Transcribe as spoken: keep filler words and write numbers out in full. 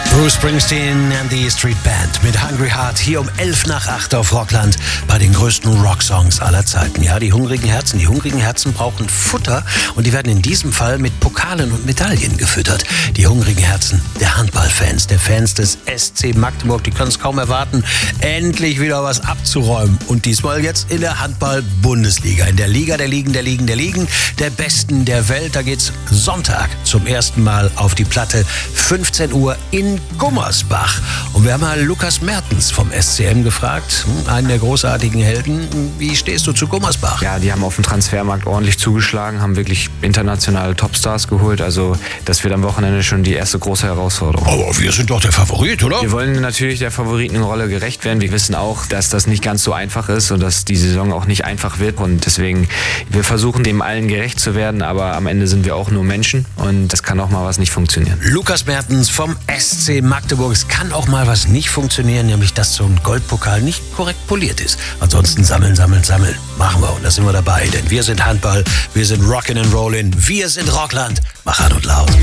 Bruce Springsteen and the Street Band mit Hungry Heart hier um elf nach acht auf Rockland bei den größten Rocksongs aller Zeiten. Ja, die hungrigen Herzen, die hungrigen Herzen brauchen Futter und die werden in diesem Fall mit Pokalen und Medaillen gefüttert. Die hungrigen Herzen der Handballfans, der Fans des S C Magdeburg, die können es kaum erwarten, endlich wieder was abzuräumen. Und diesmal jetzt in der Handball-Bundesliga, in der Liga der Ligen, der Ligen, der Ligen, der Besten der Welt. Da geht's Sonntag zum ersten Mal auf die Platte, fünfzehn Uhr in Gummersbach. Und wir haben mal Lukas Mertens vom S C M gefragt, einen der großartigen Helden. Wie stehst du zu Gummersbach? Ja, die haben auf dem Transfermarkt ordentlich zugeschlagen, haben wirklich internationale Topstars geholt. Also das wird am Wochenende schon die erste große Herausforderung. Aber wir sind doch der Favorit, oder? Wir wollen natürlich der Favoritenrolle gerecht werden. Wir wissen auch, dass das nicht ganz so einfach ist und dass die Saison auch nicht einfach wird. Und deswegen, wir versuchen dem allen gerecht zu werden, aber am Ende sind wir auch nur Menschen und das kann auch mal was nicht funktionieren. Lukas Mertens vom S C Magdeburg. Es kann auch mal was nicht funktionieren, nämlich dass so ein Goldpokal nicht korrekt poliert ist. Ansonsten sammeln, sammeln, sammeln. Machen wir und da sind wir dabei, denn wir sind Handball, wir sind Rockin' and Rollin', wir sind Rockland. Mach an und laut.